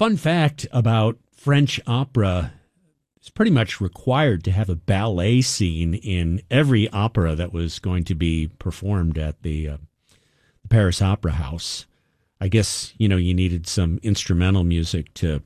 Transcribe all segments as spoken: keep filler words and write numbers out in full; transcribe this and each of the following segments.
Fun fact about French opera, it's pretty much required to have a ballet scene in every opera that was going to be performed at the, uh, the Paris Opera House. I guess, you know, you needed some instrumental music to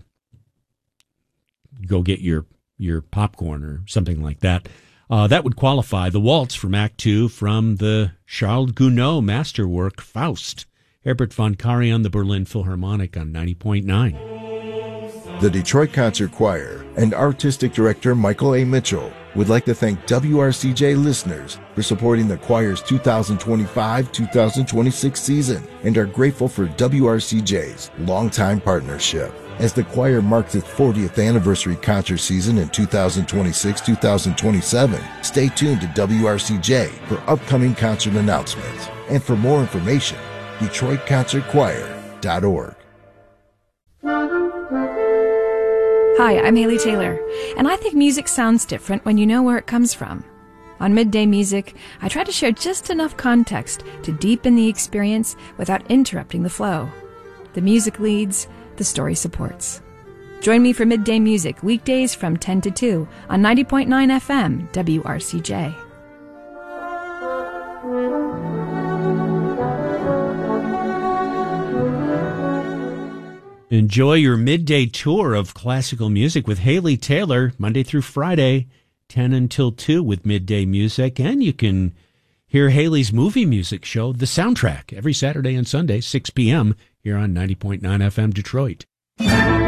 go get your, your popcorn or something like that. Uh, that would qualify. The waltz from Act Two from the Charles Gounod masterwork Faust. Herbert von Karajan, the Berlin Philharmonic on ninety point nine. The Detroit Concert Choir and Artistic Director Michael A. Mitchell would like to thank W R C J listeners for supporting the choir's two thousand twenty-five two thousand twenty-six season and are grateful for W R C J's longtime partnership. As the choir marks its fortieth anniversary concert season in two thousand twenty-six two thousand twenty-seven, stay tuned to W R C J for upcoming concert announcements. And for more information, Detroit Concert Choir dot org. Hi, I'm Haley Taylor, and I think music sounds different when you know where it comes from. On Midday Music, I try to share just enough context to deepen the experience without interrupting the flow. The music leads, the story supports. Join me for Midday Music weekdays from ten to two on ninety point nine F M W R C J. Enjoy your midday tour of classical music with Haley Taylor, Monday through Friday, ten until two with Midday Music. And you can hear Haley's movie music show, The Soundtrack, every Saturday and Sunday, six p.m. here on ninety point nine F M Detroit.